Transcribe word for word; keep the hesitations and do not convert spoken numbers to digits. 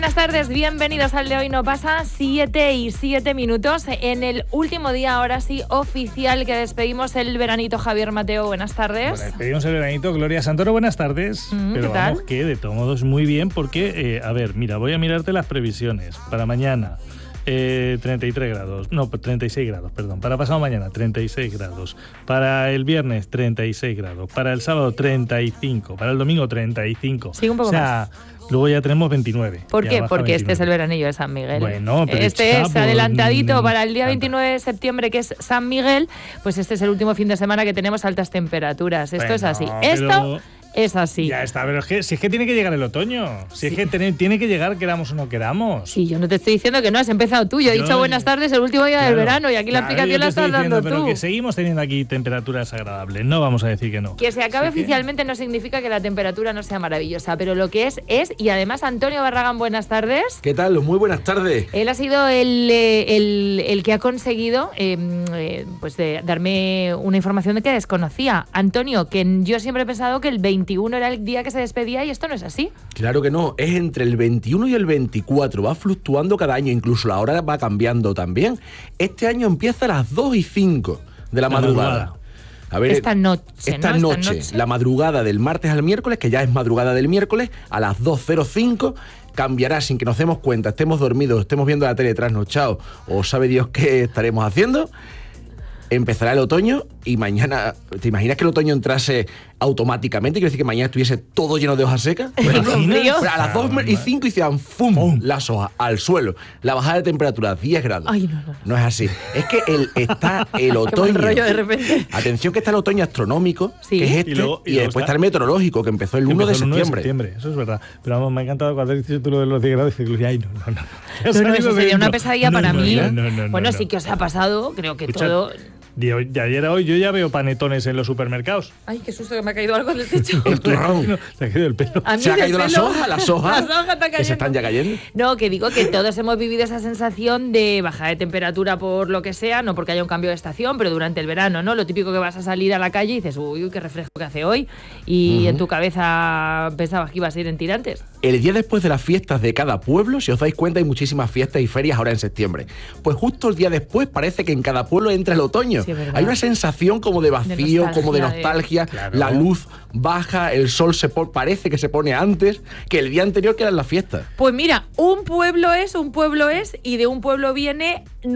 Buenas tardes, bienvenidos al de Hoy No Pasa, siete y siete minutos. En el último día, ahora sí, oficial, que despedimos el veranito. Javier Mateo, buenas tardes. Bueno, despedimos el veranito. Gloria Santoro, buenas tardes. Mm, Pero ¿qué tal? vamos, que de todos modos muy bien, porque, eh, a ver, mira, voy a mirarte las previsiones para mañana. Eh, treinta y tres grados, no, treinta y seis grados, perdón. Para pasado mañana, treinta y seis grados. Para el viernes, treinta y seis grados. Para el sábado, treinta y cinco. Para el domingo, treinta y cinco. Sí, un poco o sea, más. Luego ya tenemos veintinueve. ¿Por Ya qué? baja Porque este veintinueve. es el veranillo de San Miguel. Bueno, pero este chica, es pues, adelantadito para el día anda. veintinueve de septiembre, que es San Miguel. Pues este es el último fin de semana que tenemos altas temperaturas. Esto Bueno, es así. pero- Esto es así. Ya está, pero es que, si es que tiene que llegar el otoño. Si es que tiene, tiene que llegar, queramos o no queramos. Sí, yo no te estoy diciendo que no, has empezado tú. Yo he Yo- dicho buenas tardes el último día Claro, del verano y aquí la claro, explicación yo la te estás estoy dando diciendo, tú. Pero que seguimos teniendo aquí temperaturas agradables, no vamos a decir que no. Que se acabe Así que- oficialmente no significa que la temperatura no sea maravillosa, pero lo que es, es, y además Antonio Barragán, buenas tardes. ¿Qué tal? Muy buenas tardes. Él ha sido el, eh, el, el que ha conseguido eh, eh, pues de darme una información de que desconocía. Antonio, que yo siempre he pensado que el veintiuno era el día que se despedía y esto no es así. Claro que no, es entre el veintiuno y el veinticuatro, va fluctuando cada año, incluso la hora va cambiando también. Este año empieza a las dos y cinco de la, La madrugada. madrugada. A ver, Esta noche, esta ¿no? noche, Esta noche. la madrugada del martes al miércoles, que ya es madrugada del miércoles, a las dos cero cinco, cambiará sin que nos demos cuenta, estemos dormidos, estemos viendo la tele trasnochados o sabe Dios qué estaremos haciendo. Empezará el otoño y mañana, ¿te imaginas que el otoño entrase automáticamente? Quiero decir que mañana estuviese todo lleno de hojas secas. Bueno, ¿Con frío? pero a las dos y cinco hicieran ¡fum! ¡Fum! Las hojas al suelo. La bajada de temperatura, diez grados. Ay, no, no. No es así. Es que el, está el Qué otoño. mal rollo de repente. Atención que está el otoño astronómico, Sí. que es este, Y y, luego- y luego después está- está el meteorológico, que empezó el Que uno de empezó el septiembre. septiembre, eso es verdad. Pero vamos, me ha encantado cuando has dicho tú lo de los diez grados y dices, ay, no, no, no. ¿Qué ha No, no, salido eso sería dentro? una pesadilla No, para no, mí. no, no, no, bueno, no. sí que os ha pasado, creo que Escucha, todo... De, hoy- de ayer a hoy yo ya veo panetones en los supermercados. Ay, qué susto que me ha caído algo del techo. El turrón. No, te ha caído el pelo. A mí Se ha del caído las pelo. hojas, las hojas, Las hojas están que se están ya cayendo. cayendo. No, que digo que todos hemos vivido esa sensación de bajada de temperatura por lo que sea, no porque haya un cambio de estación, pero durante el verano, ¿no? Lo típico que vas a salir a la calle y dices, uy, uy, qué refresco que hace hoy, y Ujú. en tu cabeza pensabas que ibas a ir en tirantes. El día después de las fiestas de cada pueblo, si os dais cuenta, hay muchísimas fiestas y ferias ahora en septiembre. Pues justo el día después parece que en cada pueblo entra el otoño. Sí, es verdad. Hay una sensación como de vacío, nostalgia, como de de- nostalgia. Claro. La luz baja, el sol se po- parece que se pone antes que el día anterior que eran las fiestas. Pues mira, un pueblo es, un pueblo es, y de un pueblo viene